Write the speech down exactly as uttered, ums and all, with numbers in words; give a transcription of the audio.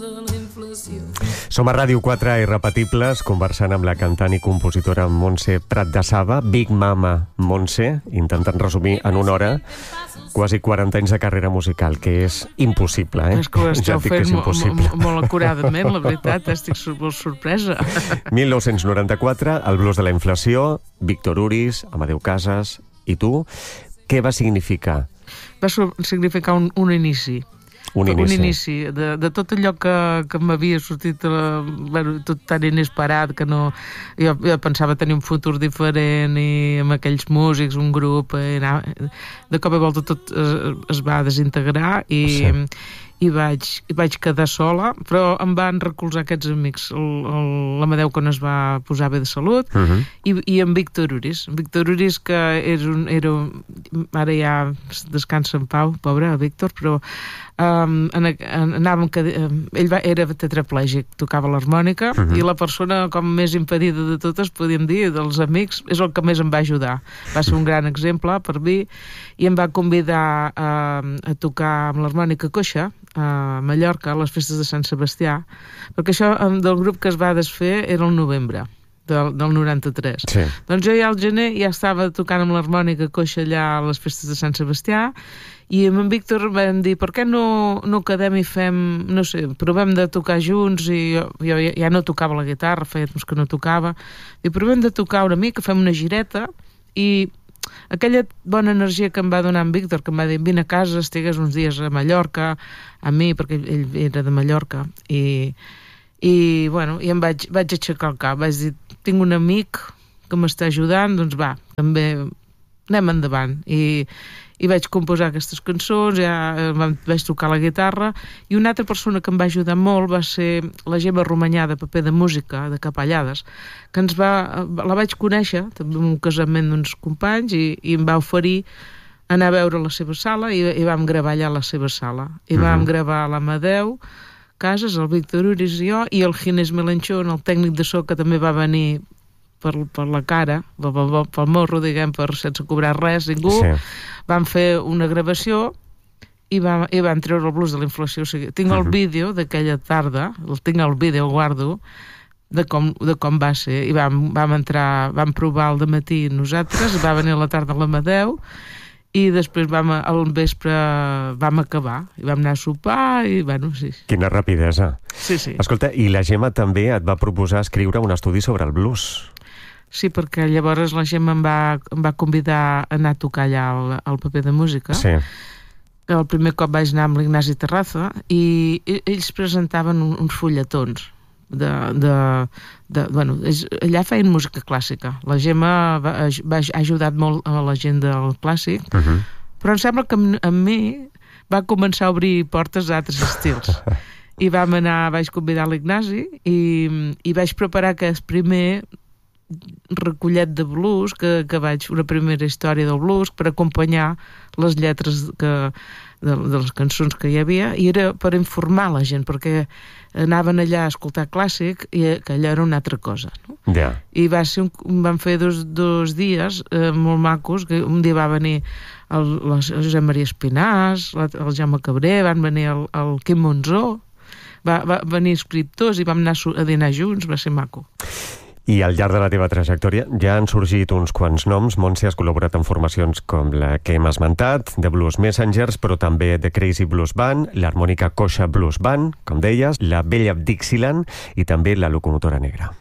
Som a Ràdio quatre Irrepetibles, conversant amb la cantant i compositora Montse Prat de Saba, Big Mama Montse, intentant resumir en una hora quasi quaranta anys de carrera musical, que és impossible, eh? És que ho ja esteu fent molt, molt acuradament, la veritat, estic molt sorpresa. mil nou-cents noranta-quatre, el blues de la inflació, Víctor Uris, Amadeu Casas i tu. Què va significar? Va significar un, un inici. Un inici. Un inici de, de tot allò que, que m'havia sortit la, bueno, tot tan inesperat que no... Jo, jo pensava tenir un futur diferent i amb aquells músics, un grup... I anar, de cop i volta tot es, es va desintegrar i... Sí. I vaig, i vaig quedar sola, però em van recolzar aquests amics. L'Amadeu, quan es va posar bé de salut, uh -huh. i, i en Víctor Uris. Víctor Uris, que és un, era un, ara ja descansa en pau, pobre Víctor, però um, en, en, anàvem, um, ell va, era tetraplègic, tocava l'harmònica, uh -huh. i la persona com més impedida de totes, podríem dir, dels amics, és el que més em va ajudar. Va ser un gran exemple per mi, i em va convidar a, a tocar amb l'harmònica coixa, a Mallorca, a les festes de Sant Sebastià, perquè això del grup que es va desfer era el novembre del, del noranta-tres. Sí. Doncs jo ja al gener ja estava tocant amb l'harmònica coixa allà a les festes de Sant Sebastià, i amb en Víctor vam dir, per què no, no quedem i fem, no sé, provem de tocar junts, i jo, jo ja no tocava la guitarra, feia temps que no tocava, i provem de tocar una mica, fem una gireta, i aquella bona energia que em va donar en Víctor, que em va dir, vine a casa, estigues uns dies a Mallorca, a mi, perquè ell era de Mallorca, i, i bueno, i em vaig, vaig aixecar el cap, vaig dir, tinc un amic que m'està ajudant, doncs va, també anem endavant, i, i vaig composar aquestes cançons, ja vaig tocar la guitarra, i una altra persona que em va ajudar molt va ser la Gemma Romanyà, de Paper de Música, de Capellades, que ens va, la vaig conèixer també en un casament d'uns companys, i, i em va oferir anar a veure la seva sala, i, i vam gravar allà a la seva sala, i vam uh -huh. gravar l'Amadeu Casas, el Víctor Uris i jo, i el Ginés Melanchón, el tècnic de so, que també va venir per, per la cara, pel, pel, pel morro, diguem, per, sense cobrar res, ningú. Sí. Vam fer una gravació i vam, i vam treure el blues de la inflació. O sigui, tinc el vídeo d'aquella tarda, el tinc el vídeo, el guardo, de com, de com va ser. I vam, vam entrar, vam provar al dematí nosaltres, va venir a la tarda l'Amadeu, i després vam, al vespre vam acabar, i vam anar a sopar, i bueno, sí. Quina rapidesa. Sí, sí. Escolta, i la Gemma també et va proposar escriure un estudi sobre el blues. Sí, perquè llavors la Gemma em va, em va convidar a anar a tocar allà al, al Paper de Música. Sí. El primer cop vaig anar amb l'Ignasi Terraza, i ells presentaven uns fulletons de, de, de, bueno, és, allà feien música clàssica. La Gemma va, va, ha ajudat molt a la gent del clàssic, uh -huh. però em sembla que amb, amb mi va començar a obrir portes a altres estils. I vam anar, vaig convidar l'Ignasi, i, i vaig preparar aquest primer recollet de blues, que, que vaig, una primera història del blues, per acompanyar les lletres que, de, de les cançons que hi havia, i era per informar la gent, perquè anaven allà a escoltar clàssic, i que allò era una altra cosa, no? Yeah. I va ser un, van fer dos, dos dies eh, molt macos, que un dia va venir el, el Josep Maria Espinàs, el Jaume Cabré, van venir el, el Quim Monzó, va, va venir escriptors, i vam anar a dinar junts, va ser maco. I al llarg de la teva trajectòria ja han sorgit uns quants noms. Montse, has col·laborat en formacions com la que hem esmentat, The Blues Messengers, però també The Crazy Blues Band, l'Harmònica Coixa Blues Band, com deies, la Vella Dixieland i també la Locomotora Negra.